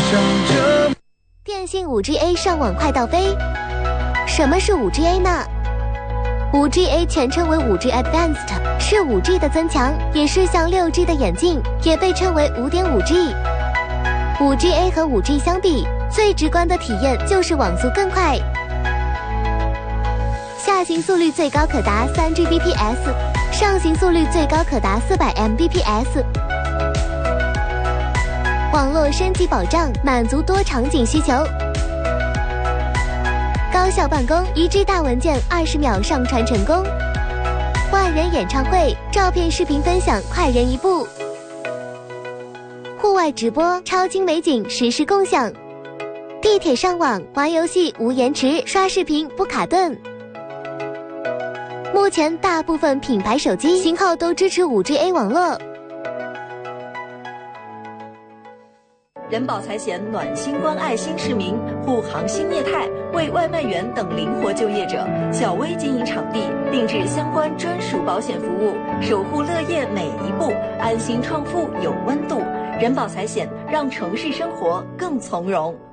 电信 5G-A 上网快到飞。什么是 5G-A 呢？ 5G-A 全称为 5G Advanced， 是 5G 的增强，也是向 6G 的演进，也被称为 5.5G。 5G-A 和 5G 相比，最直观的体验就是网速更快，下行速率最高可达 3Gbps， 上行速率最高可达400 Mbps。 网络升级保障，满足多场景需求，高效办公，1G 大文件20秒上传成功，万人演唱会，照片视频分享快人一步，户外直播，超精美景实时共享，地铁上网玩游戏无延迟，刷视频不卡顿。目前大部分品牌手机型号都支持 5G-A 网络。 人保财险暖心关爱新市民，护航新业态，为外卖员等灵活就业者小微经营场地定制相关专属保险服务，守护乐业每一步，安心创富有温度。人保财险让城市生活更从容。